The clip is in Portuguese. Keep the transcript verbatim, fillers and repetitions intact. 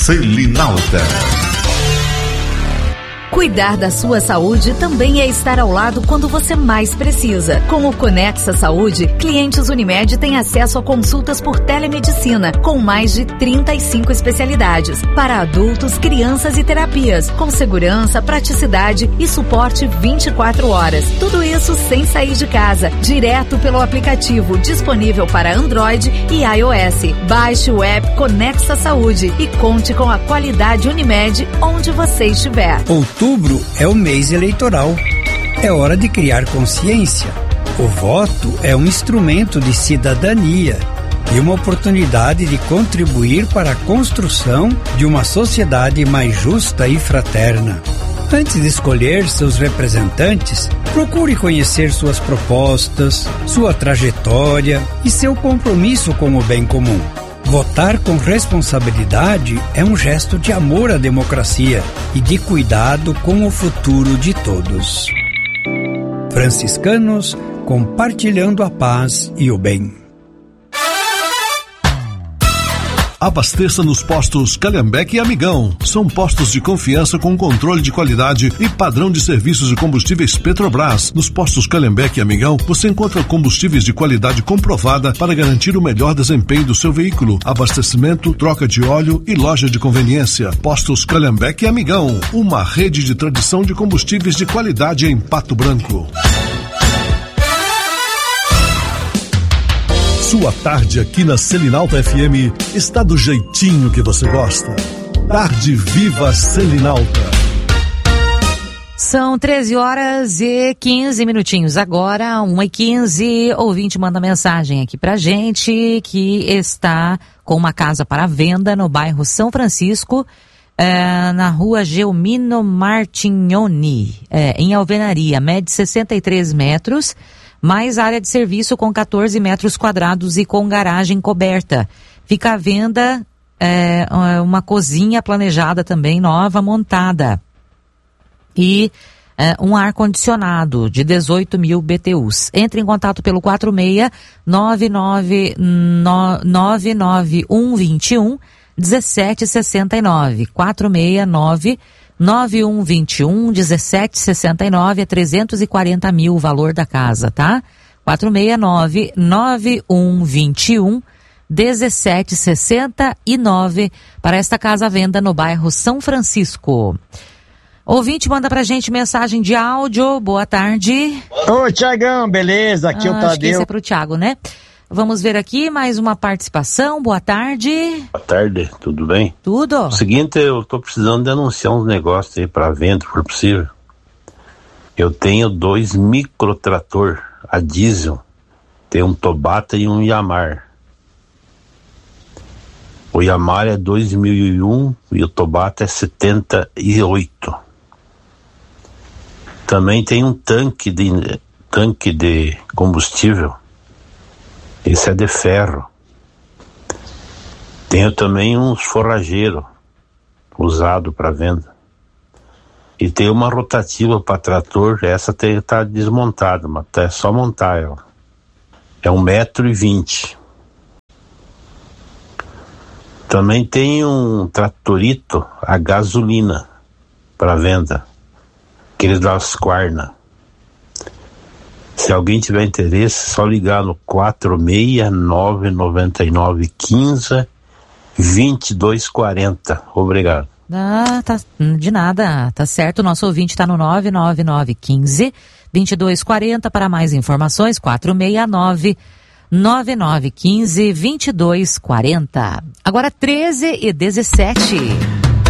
Selinalta. Cuidar da sua saúde também é estar ao lado quando você mais precisa. Com o Conexa Saúde, clientes Unimed têm acesso a consultas por telemedicina, com mais de trinta e cinco especialidades, para adultos, crianças e terapias, com segurança, praticidade e suporte vinte e quatro horas. Tudo isso sem sair de casa, direto pelo aplicativo disponível para Android e iOS. Baixe o app Conexa Saúde e conte com a qualidade Unimed onde você estiver. Outubro é o mês eleitoral. É hora de criar consciência. O voto é um instrumento de cidadania e uma oportunidade de contribuir para a construção de uma sociedade mais justa e fraterna. Antes de escolher seus representantes, procure conhecer suas propostas, sua trajetória e seu compromisso com o bem comum. Votar com responsabilidade é um gesto de amor à democracia e de cuidado com o futuro de todos. Franciscanos, compartilhando a paz e o bem. Abasteça nos postos Calhambeque e Amigão. São postos de confiança com controle de qualidade e padrão de serviços de combustíveis Petrobras. Nos postos Calhambeque e Amigão, você encontra combustíveis de qualidade comprovada para garantir o melhor desempenho do seu veículo. Abastecimento, troca de óleo e loja de conveniência. Postos Calhambeque e Amigão. Uma rede de tradição de combustíveis de qualidade em Pato Branco. Sua tarde aqui na Selinalta F M está do jeitinho que você gosta. Tarde Viva Selinalta. São treze horas e quinze minutinhos. Agora, uma e quinze, ouvinte manda mensagem aqui pra gente que está com uma casa para venda no bairro São Francisco, é, na rua Gelmino Martignoni, é, em Alvenaria, mede sessenta e três metros, mais área de serviço com quatorze metros quadrados e com garagem coberta. Fica à venda é, uma cozinha planejada também, nova, montada. E é, um ar-condicionado de dezoito mil B T Us. Entre em contato pelo quatro seis nove nove nove nove um dois um um sete seis nove. quatro seis nove nove um dois um um sete seis nove, é trezentos e quarenta mil o valor da casa, tá? quatro seis nove nove um dois um um sete seis nove para esta casa à venda no bairro São Francisco. Ouvinte manda pra gente mensagem de áudio. Boa tarde. Ô, Tiagão, beleza? Aqui é ah, o Tadeu. Acho que esse é pro Thiago, né? Vamos ver aqui mais uma participação. Boa tarde. Boa tarde, tudo bem? Tudo. O seguinte, eu tô precisando de anunciar uns negócios aí pra venda, se for possível. Eu tenho dois microtrator a diesel. Tem um Tobata e um Yamar. O Yamar é dois mil e um e o Tobata é setenta e oito. Também tem um tanque de, tanque de combustível. Esse é de ferro. Tenho também uns forrageiros usado para venda. E tem uma rotativa para trator. Essa está desmontada, mas é só montar ela. É um metro e vinte. Também tem um tratorito a gasolina para venda. Aqueles das Quarna. Se alguém tiver interesse, só ligar no quatro seis nove nove nove um cinco dois dois quatro zero. Obrigado. Ah, tá, de nada, tá certo. O nosso ouvinte está no nove nove nove um cinco dois dois quatro zero. Para mais informações, quatro seis nove nove nove um cinco dois dois quatro zero. Agora treze e dezessete.